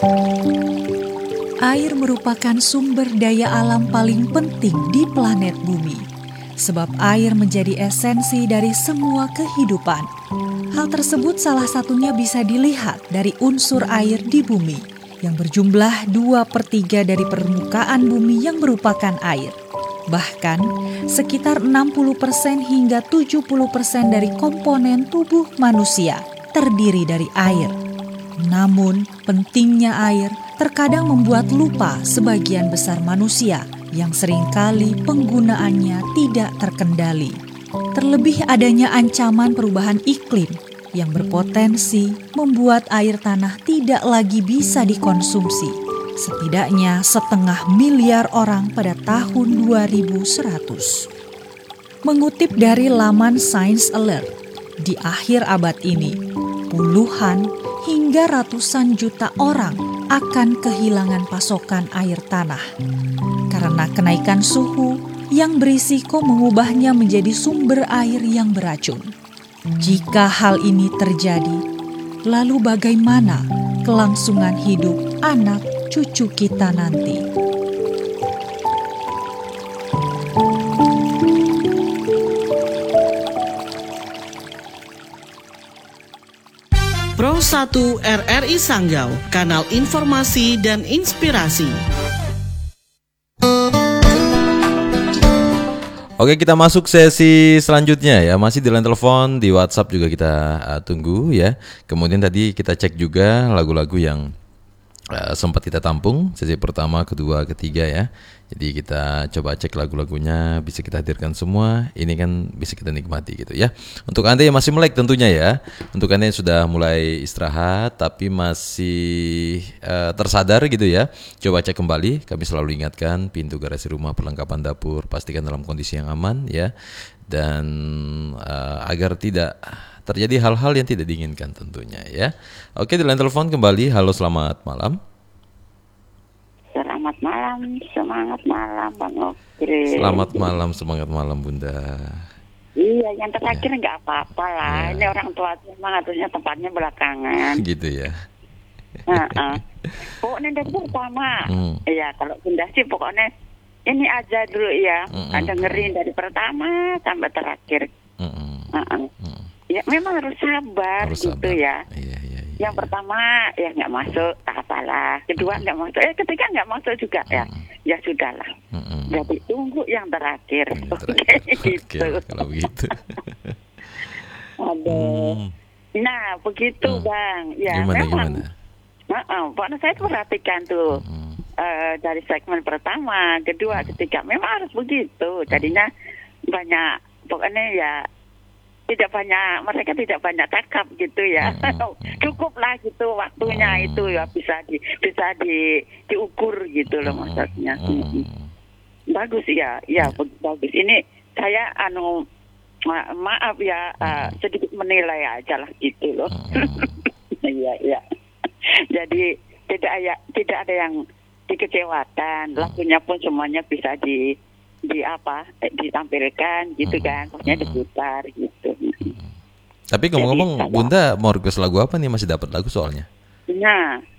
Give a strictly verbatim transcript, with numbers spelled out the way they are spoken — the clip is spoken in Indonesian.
Air merupakan sumber daya alam paling penting di planet bumi, sebab air menjadi esensi dari semua kehidupan. Hal tersebut salah satunya bisa dilihat dari unsur air di bumi, yang berjumlah dua per tiga dari permukaan bumi yang merupakan air. Bahkan, sekitar enam puluh persen hingga tujuh puluh persen dari komponen tubuh manusia terdiri dari air. Namun, pentingnya air terkadang membuat lupa sebagian besar manusia yang seringkali penggunaannya tidak terkendali. Terlebih adanya ancaman perubahan iklim yang berpotensi membuat air tanah tidak lagi bisa dikonsumsi. Setidaknya setengah miliar orang pada tahun dua ribu seratus. Mengutip dari laman Science Alert, di akhir abad ini, puluhan hingga ratusan juta orang akan kehilangan pasokan air tanah karena kenaikan suhu yang berisiko mengubahnya menjadi sumber air yang beracun. Jika hal ini terjadi, lalu bagaimana kelangsungan hidup anak cucu kita nanti? Pro satu R R I Sanggau, kanal informasi dan inspirasi. Oke, kita masuk sesi selanjutnya ya. Masih di line telepon, di WhatsApp juga kita uh, tunggu ya. Kemudian tadi kita cek juga lagu-lagu yang uh, sempat kita tampung sesi pertama, kedua, ketiga ya. Jadi kita coba cek lagu-lagunya, bisa kita hadirkan semua. Ini kan bisa kita nikmati gitu ya. Untuk Anda yang masih melek tentunya ya. Untuk Anda yang sudah mulai istirahat tapi masih uh, tersadar gitu ya, coba cek kembali. Kami selalu ingatkan, pintu garasi rumah, perlengkapan dapur pastikan dalam kondisi yang aman ya. Dan uh, agar tidak terjadi hal-hal yang tidak diinginkan tentunya ya. Oke, di line telepon kembali. Halo, selamat malam. Selamat malam, semangat malam Bang Okri. Selamat malam, semangat malam Bunda. Iya, yang terakhir nggak ya. apa-apa lah. Ya. Ini orang tua memang aturnya tempatnya belakangan. Gitu ya. Nah, pokoknya dari pertama, hmm. ya kalau Bunda sih pokoknya ini aja dulu ya. Hmm. Ada dengerin dari pertama sampai terakhir. Hmm. Uh-uh. Hmm. Ya memang harus sabar harus gitu sabar. ya. Iya, iya, iya. Yang pertama ya nggak masuk, tak apalah. Kedua nggak masuk, eh ketiga nggak masuk juga ya. Ya sudahlah. Mm-mm. Jadi tunggu yang terakhir. Yang Oke, terakhir. gitu. Oke, kalau begitu. Aduh. Hmm. Nah begitu Hmm. Bang. Ya Gimana, memang. gimana? Uh-uh, pokoknya saya perhatikan tuh Hmm. uh, dari segmen pertama, kedua, ketiga, memang harus begitu. Jadinya banyak, pokoknya ya tidak banyak, mereka tidak banyak cakap gitu ya. Hmm. Cukup lah gitu waktunya Hmm. itu ya bisa di bisa di diukur gitu loh Hmm. maksudnya. Hmm. Bagus ya, ya hmm. bagus. Ini saya anu ma- maaf ya uh, sedikit menilai aja lah gitu loh. Iya iya. Jadi tidak ada tidak ada yang dikecewakan. Lagunya pun semuanya bisa di di apa eh, ditampilkan gitu kan, maksudnya diputar gitu. Tapi ngomong-ngomong, Bunda mau request lagu apa nih? Masih dapat lagu soalnya? Nah,